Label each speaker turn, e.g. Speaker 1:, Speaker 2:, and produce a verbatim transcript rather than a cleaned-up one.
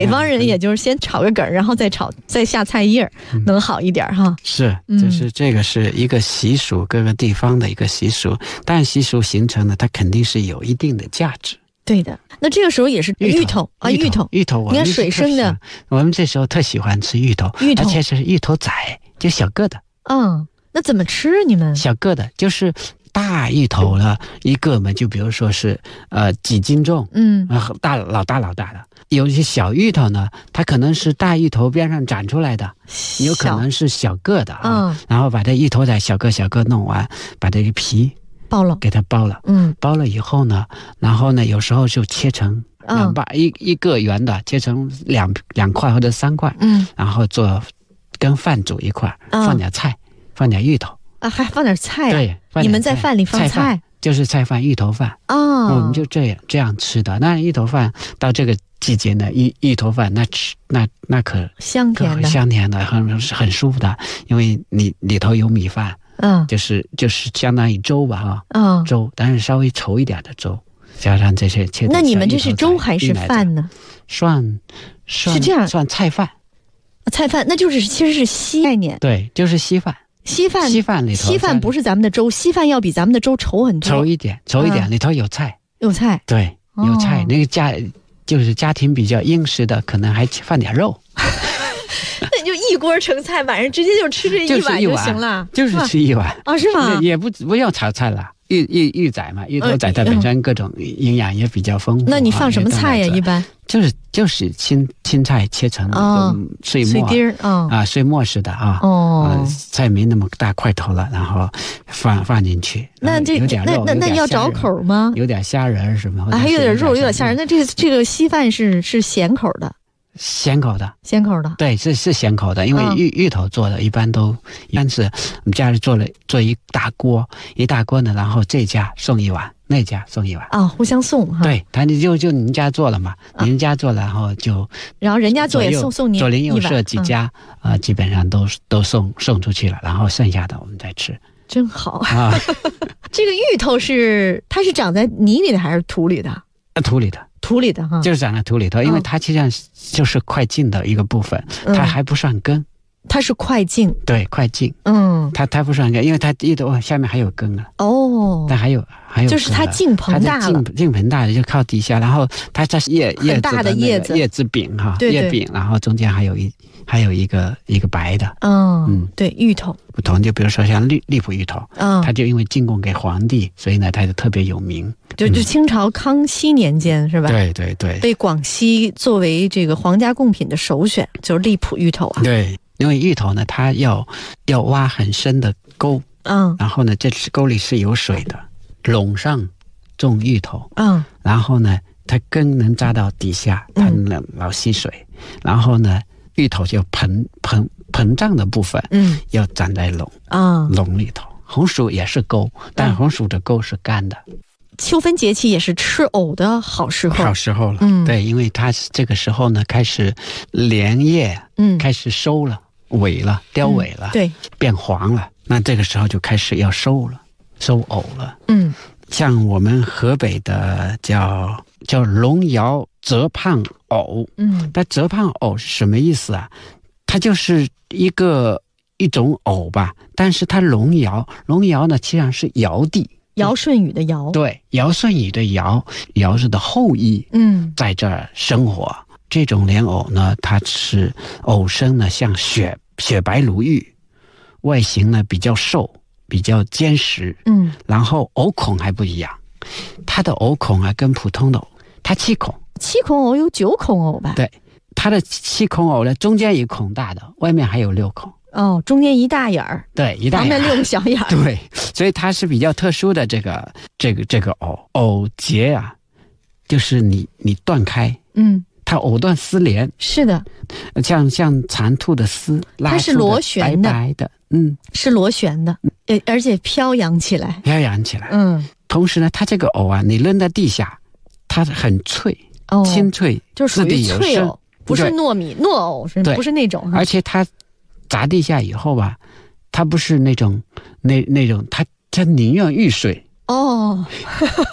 Speaker 1: 北方人也就是先炒个梗，然后再炒再下菜叶，嗯、能好一点哈。
Speaker 2: 是，就是这个是一个习俗，各个地方的一个习俗，但习俗形成呢，它肯定是有一定的价值。
Speaker 1: 对的，那这个时候也是芋头啊，芋头，
Speaker 2: 芋头，
Speaker 1: 你看水生的，
Speaker 2: 我们这时候特喜欢吃芋头，
Speaker 1: 芋头，
Speaker 2: 而且是芋头仔，就小个的。
Speaker 1: 嗯，那怎么吃你们？
Speaker 2: 小个的，就是大芋头呢，一个嘛，就比如说是呃几斤重，
Speaker 1: 嗯，
Speaker 2: 大老大老大的。有一些小芋头呢，它可能是大芋头边上长出来的，有可能是小个的啊。嗯，然后把这芋头仔小个小个弄完，把这个皮
Speaker 1: 包了，
Speaker 2: 给它包了，
Speaker 1: 嗯，
Speaker 2: 包了以后呢，然后呢，有时候就切成两把，嗯、一一个圆的切成两两块或者三块，
Speaker 1: 嗯，
Speaker 2: 然后做跟饭煮一块，嗯、放点菜，放点芋头
Speaker 1: 啊，还放点菜啊？
Speaker 2: 对，
Speaker 1: 你们在饭里放菜，
Speaker 2: 菜就是菜饭芋头饭
Speaker 1: 哦，
Speaker 2: 我们就这样这样吃的。那芋头饭到这个季节呢，芋芋头饭那吃那那可
Speaker 1: 香甜的，
Speaker 2: 香甜的，很很舒服的，因为你里头有米饭。
Speaker 1: 嗯，
Speaker 2: 就是就是相当于粥吧哈，
Speaker 1: 嗯，
Speaker 2: 粥，但是稍微稠一点的粥，加上这些切。
Speaker 1: 那你们这是粥还是饭呢？
Speaker 2: 算算
Speaker 1: 是这样，
Speaker 2: 算菜饭，
Speaker 1: 菜饭那就是其实是稀概念，
Speaker 2: 对，就是稀饭，
Speaker 1: 稀饭
Speaker 2: 稀饭里头，
Speaker 1: 稀饭不是咱们的粥，稀饭要比咱们的粥稠很多，
Speaker 2: 稠一点，稠一点，嗯、里头有菜，
Speaker 1: 有菜，
Speaker 2: 对，有菜，哦、那个家就是家庭比较殷实的，可能还放点肉。
Speaker 1: 那你就一锅成菜，晚上直接就吃这一碗就行了，
Speaker 2: 就是吃一碗
Speaker 1: 啊？是吗？
Speaker 2: 也不不用炒菜了，芋芋芋仔嘛，芋头仔它本身各种营养也比较丰富。
Speaker 1: 那你放什么菜呀？一般
Speaker 2: 就是就是青青菜切成碎末、
Speaker 1: 碎丁啊
Speaker 2: 啊碎末似的啊。
Speaker 1: 哦，
Speaker 2: 菜没那么大块头了，然后放放进去。
Speaker 1: 那这那那那要找口吗？
Speaker 2: 有点虾仁什么？
Speaker 1: 还有点肉，有点虾仁。那这这个稀饭是是咸口的。
Speaker 2: 咸口的，
Speaker 1: 咸口的，
Speaker 2: 对，是是咸口的，因为芋、嗯、芋头做的，一般都一般是我们家里做了做一大锅，一大锅呢，然后这家送一碗，那家送一碗
Speaker 1: 啊，互相送哈。
Speaker 2: 对，他就就您家做了嘛，啊、您家做了，然后就，
Speaker 1: 然后人家做也送送您
Speaker 2: 左邻右舍几家啊、嗯呃，基本上都都送送出去了，然后剩下的我们再吃。
Speaker 1: 真好啊！这个芋头是它是长在泥里的还是土里的？
Speaker 2: 啊，土里的。
Speaker 1: 土里的哈，
Speaker 2: 就是长在土里头，因为它实际上就是快茎的一个部分，嗯、它还不算根。
Speaker 1: 它是快茎，
Speaker 2: 对，快茎。
Speaker 1: 嗯，
Speaker 2: 它它不算根，因为它一头下面还有根啊。
Speaker 1: 哦，
Speaker 2: 但还有还有，
Speaker 1: 就是它茎膨大了，
Speaker 2: 茎茎膨大了就靠底下，然后它这叶叶子
Speaker 1: 大的叶子
Speaker 2: 叶子柄哈，
Speaker 1: 对对
Speaker 2: 叶柄，然后中间还有一还有一个一个白的。
Speaker 1: 嗯嗯，对，芋头
Speaker 2: 不同，就比如说像荔荔浦芋头，
Speaker 1: 嗯，
Speaker 2: 它就因为进贡给皇帝，所以呢它就特别有名。
Speaker 1: 就就清朝康熙年间、嗯、是吧？
Speaker 2: 对对对，
Speaker 1: 被广西作为这个皇家贡品的首选，就是荔浦芋头啊。
Speaker 2: 对，因为芋头呢，它要要挖很深的沟，
Speaker 1: 嗯，
Speaker 2: 然后呢，这沟里是有水的，垄上种芋头，
Speaker 1: 嗯，
Speaker 2: 然后呢，它根能扎到底下，它能老吸水，嗯、然后呢，芋头就膨膨膨胀的部分，
Speaker 1: 嗯，
Speaker 2: 要长在垄
Speaker 1: 啊
Speaker 2: 垄里头。红薯也是沟，但红薯的沟是干的。嗯
Speaker 1: 秋分节气也是吃藕的好时候，
Speaker 2: 好时候了。
Speaker 1: 嗯，
Speaker 2: 对，因为它这个时候呢，开始莲叶，
Speaker 1: 嗯，
Speaker 2: 开始收了，萎了，凋萎了，
Speaker 1: 嗯、对，
Speaker 2: 变黄了。那这个时候就开始要收了，收藕了。
Speaker 1: 嗯，
Speaker 2: 像我们河北的叫叫龙窑泽胖藕，
Speaker 1: 嗯，
Speaker 2: 那泽胖藕是什么意思啊？它就是一个一种藕吧，但是它龙窑，龙窑呢，实际上是尧帝。
Speaker 1: 尧舜禹的尧，
Speaker 2: 对，尧舜禹的尧，尧氏的后裔，
Speaker 1: 嗯，
Speaker 2: 在这儿生活。这种莲藕呢，它是藕身呢像雪雪白如玉，外形呢比较瘦，比较坚实，
Speaker 1: 嗯，
Speaker 2: 然后藕孔还不一样，它的藕孔啊跟普通的藕，它七孔，
Speaker 1: 七孔藕有九孔藕吧？
Speaker 2: 对，它的七孔藕呢中间一孔大的，外面还有六孔。
Speaker 1: 哦，中间一大眼儿，
Speaker 2: 对，一大眼，
Speaker 1: 旁边六个小眼儿，
Speaker 2: 对，所以它是比较特殊的这个这个这个藕藕节啊，就是你你断开，
Speaker 1: 嗯，
Speaker 2: 它藕断丝连，
Speaker 1: 是的，
Speaker 2: 像像蚕吐的丝，
Speaker 1: 它是螺旋的，
Speaker 2: 白白的，嗯，
Speaker 1: 是螺旋的，呃，而且飘扬起来，
Speaker 2: 飘扬起来，
Speaker 1: 嗯，
Speaker 2: 同时呢，它这个藕啊，你扔在地下，它很脆，
Speaker 1: 哦，
Speaker 2: 清脆，
Speaker 1: 就是属于脆藕，不是糯米糯藕，是不是那种，
Speaker 2: 而且它。砸地下以后吧，它不是那种那那种，它它宁愿遇水
Speaker 1: 哦。